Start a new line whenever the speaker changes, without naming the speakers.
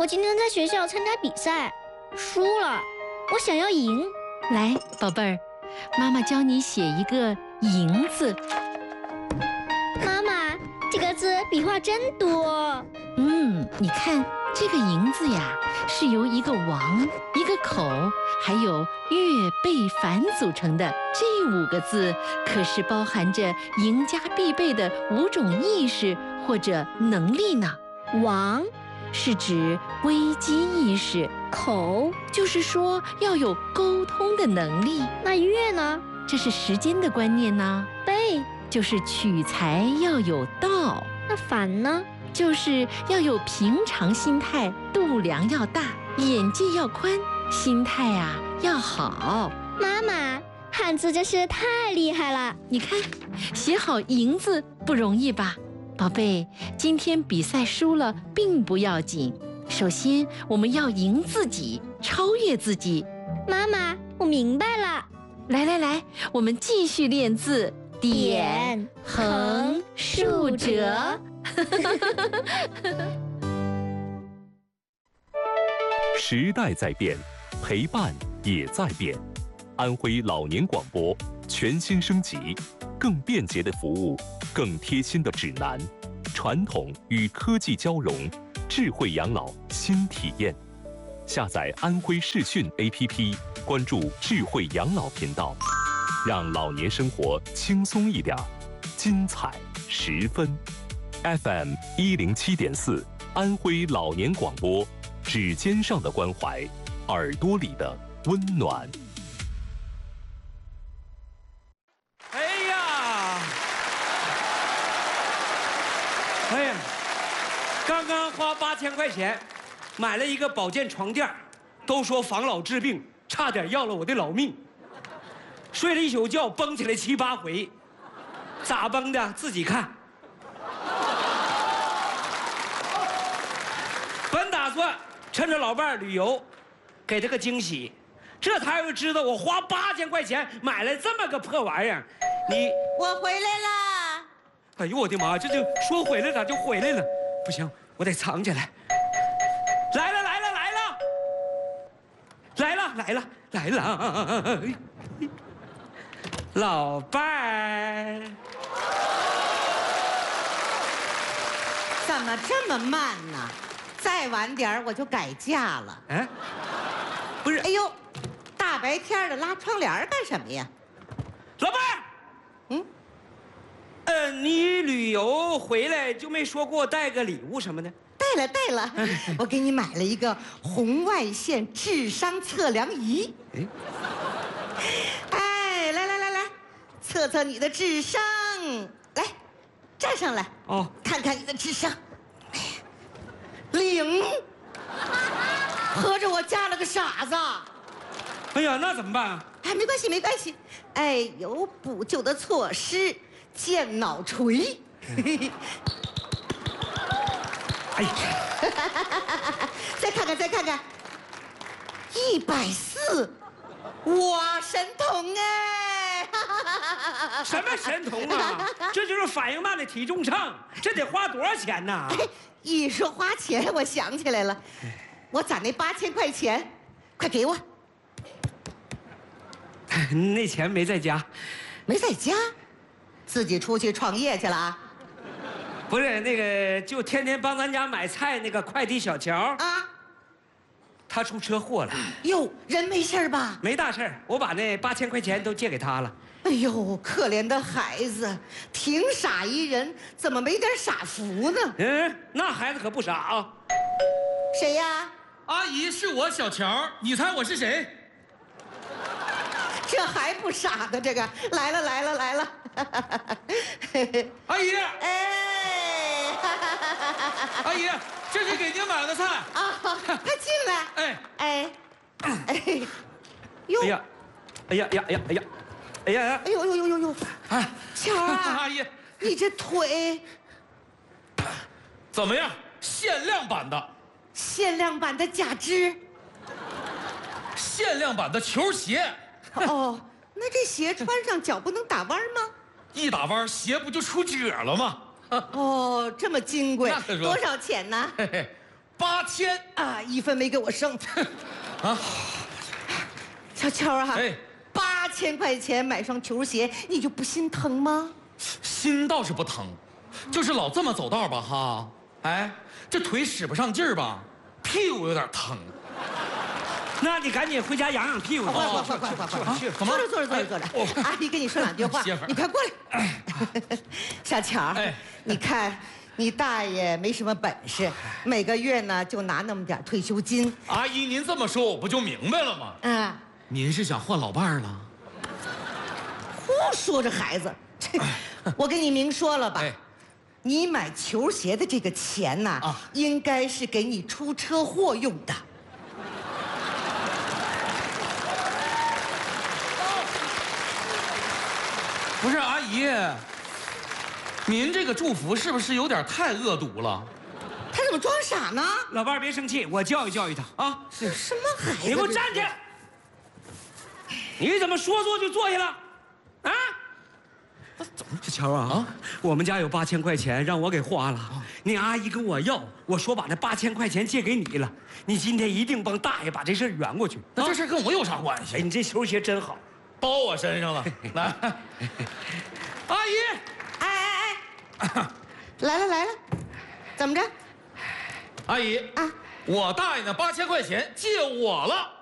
我今天在学校参加比赛，输了，我想要赢。
来，宝贝儿，妈妈教你写一个“赢”字。
妈妈，这个字笔画真多。
你看这个“赢”字呀，是由一个王、一个口，还有月、贝、凡组成的。这5个字可是包含着赢家必备的5种意识或者能力呢。
王
是指危机意识，
口
就是说要有沟通的能力。
那月呢？
这是时间的观念呢。
贝
就是取材要有道。
那反呢？
就是要有平常心态，度量要大，眼界要宽，心态啊要好。
妈妈，汉字真是太厉害了！
你看，写好“赢”字不容易吧？宝贝，今天比赛输了并不要紧，首先我们要赢自己，超越自己。
妈妈，我明白了。
来，我们继续练字。
点、横、竖、折。
时代在变，陪伴也在变。安徽老年广播全新升级，更便捷的服务，更贴心的指南，传统与科技交融，智慧养老新体验。下载安徽视讯 APP， 关注智慧养老频道，让老年生活轻松一点，精彩10分。FM 107.4，安徽老年广播，指尖上的关怀，耳朵里的温暖。
哎呀，刚刚花8000块钱买了一个保健床垫，都说防老治病，差点要了我的老命。睡了一宿觉，蹦起来7、8回，咋蹦的自己看。本打算趁着老伴儿旅游，给他个惊喜，这他又知道我花8000块钱买了这么个破玩意儿。
我回来啦！
哎呦我的妈！这就说回来咋就回来了？不行，我得藏起来。来了！老伴儿，
怎么这么慢呢？再晚点我就改嫁了。
不是，
哎呦，大白天的拉窗帘干什么呀？
老伴儿，你旅游回来就没说给我带个礼物什么的？
带了，我给你买了一个红外线智商测量仪。哎，来，测测你的智商。来，站上来。
哦，
看看你的智商。0，合着我嫁了个傻子。
哎呀，那怎么办啊？
哎，没关系。哎，有补救的措施，健脑锤。
哎呀，
再看看，140，哇，神童哎！
什么神童啊？这就是反应慢的体重秤，这得花多少钱呢？
哎，一说花钱，我想起来了，我攒那8000块钱，快给我。
那钱没在家，
没在家，自己出去创业去了啊？
不是那个，就天天帮咱家买菜那个快递小乔
啊，
他出车祸了。
哟，人没事吧？
没大事，我把那8000块钱都借给他了。
哎呦，可怜的孩子，挺傻一人，怎么没点傻福呢？
那孩子可不傻啊。
谁呀？
阿姨，是我小乔，你猜我是谁？
这还不傻的，这个来了。
阿姨，
哎，
阿姨，这是给您买的菜
啊，快进来。哎，哟，
哎呀，
哎呦，
哎，
乔啊，
阿姨，
你这腿
怎么样？限量版的，
限量版的假肢。
限量版的球鞋。
哦，那这鞋穿上脚不能打弯吗？
一打弯，鞋不就出褶了吗？
哦，这么金贵
那可，说
多少钱呢？
嘿嘿 8000
啊，1分没给我剩。
啊！
小秋啊，
哎
，8000块钱买双球鞋，你就不心疼吗？
心倒是不疼，就是老这么走道吧哈，哎，这腿使不上劲儿吧，屁股有点疼。
那你赶紧回家养养屁股。
快！
去，
怎么了？
坐着。阿姨跟你说2句话
歇会儿，
你快过来。小乔，
哎
你看你大爷没什么本事，每个月呢就拿那么点退休金。
阿姨，您这么说我不就明白了吗？
嗯，
您是想换老伴儿了？
胡说这孩子，我跟你明说了吧。
哎，
你买球鞋的这个钱呐，应该是给你出车祸用的。
不是阿姨，您这个祝福是不是有点太恶毒了？
他怎么装傻呢？
老伴儿别生气，我教育教育他啊。
什么孩子？
你给我站起！你怎么说做就做去了？啊？怎么？小乔啊，我们家有8000块钱，让我给花了。你阿姨跟我要，我说把那8000块钱借给你了。你今天一定帮大爷把这事儿圆过去。
那这事跟我有啥关系？
哎，你这球鞋真好，
包我身上了。来，阿姨，
哎，来了，怎么着？
阿姨
啊，
我大爷那8000块钱借我了。